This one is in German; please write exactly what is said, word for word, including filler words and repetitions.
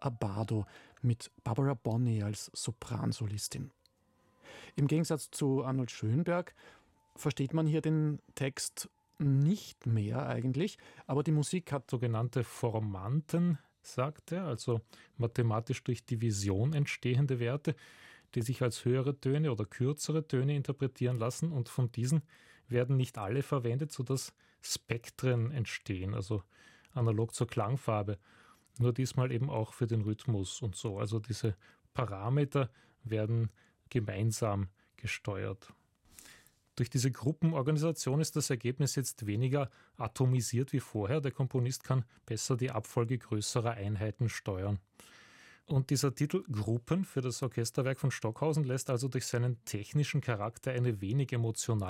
Abbado mit Barbara Bonney als Sopransolistin. Im Gegensatz zu Arnold Schönberg versteht man hier den Text nicht mehr eigentlich, aber die Musik hat sogenannte Formanten, sagt er, also mathematisch durch Division entstehende Werte, die sich als höhere Töne oder kürzere Töne interpretieren lassen, und von diesen werden nicht alle verwendet, sodass Spektren entstehen, also analog zur Klangfarbe, nur diesmal eben auch für den Rhythmus und so. Also diese Parameter werden gemeinsam gesteuert. Durch diese Gruppenorganisation ist das Ergebnis jetzt weniger atomisiert wie vorher. Der Komponist kann besser die Abfolge größerer Einheiten steuern. Und dieser Titel Gruppen für das Orchesterwerk von Stockhausen lässt also durch seinen technischen Charakter eine wenig emotionale